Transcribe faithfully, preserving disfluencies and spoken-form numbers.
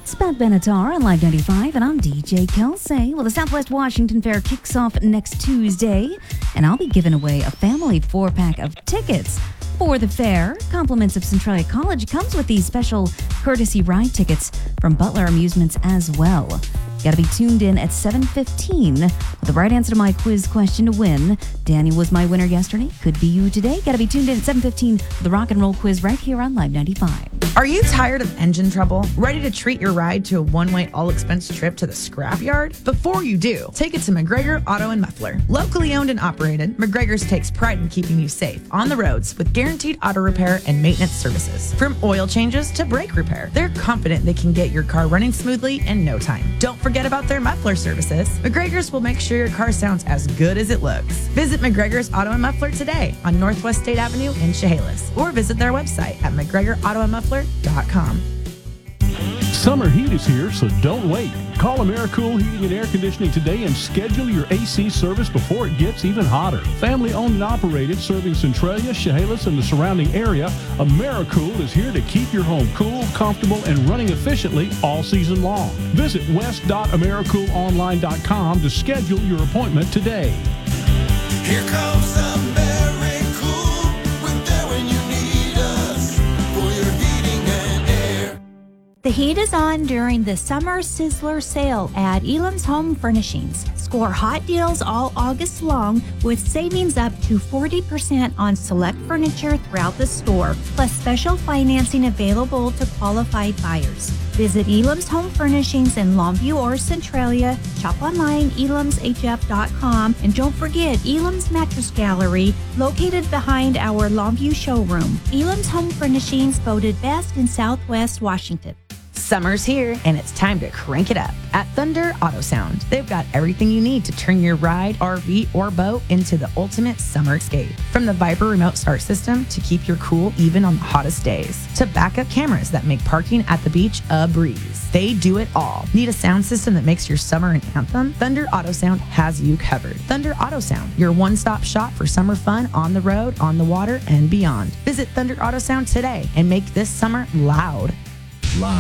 It's Beth Benatar on Live ninety-five, and I'm D J Kelsey. Well, the Southwest Washington Fair kicks off next Tuesday, and I'll be giving away a family four-pack of tickets for the fair. Compliments of Centralia College comes with these special courtesy ride tickets from Butler Amusements as well. Got to be tuned in at seven fifteen with the right answer to my quiz question to win. Danny was my winner yesterday. Could be you today. Got to be tuned in at seven fifteen for the rock and roll quiz right here on Live ninety-five. Are you tired of engine trouble? Ready to treat your ride to a one-way all-expense trip to the scrapyard? Before you do, take it to McGregor Auto and Muffler. Locally owned and operated, McGregor's takes pride in keeping you safe on the roads with guaranteed auto repair and maintenance services. From oil changes to brake repair, they're confident they can get your car running smoothly in no time. Don't forget about their muffler services. McGregor's will make sure your car sounds as good as it looks. Visit McGregor's Auto and Muffler today on Northwest State Avenue in Chehalis, or visit their website at mcgregor auto and muffler dot com. Summer heat is here, so don't wait. Call AmeriCool Heating and Air Conditioning today and schedule your A C service before it gets even hotter. Family owned and operated, serving Centralia, Chehalis, and the surrounding area, AmeriCool is here to keep your home cool, comfortable, and running efficiently all season long. Visit west dot americool online dot com to schedule your appointment today. Here comes AmeriCool. We're there when you need us for your heating and air. The heat is on during the Summer Sizzler sale at Elam's Home Furnishings. Score hot deals all August long with savings up to forty percent on select furniture throughout the store, plus special financing available to qualified buyers. Visit Elam's Home Furnishings in Longview or Centralia. Shop online, elams h f dot com. And don't forget Elam's Mattress Gallery, located behind our Longview showroom. Elam's Home Furnishings voted best in Southwest Washington. Summer's here, and it's time to crank it up at Thunder Auto Sound. They've got everything you need to turn your ride, R V, or boat into the ultimate summer escape. From the Viper remote start system to keep your cool even on the hottest days, to backup cameras that make parking at the beach a breeze. They do it all. Need a sound system that makes your summer an anthem? Thunder Auto Sound has you covered. Thunder Auto Sound, your one-stop shop for summer fun on the road, on the water, and beyond. Visit Thunder Auto Sound today and make this summer loud.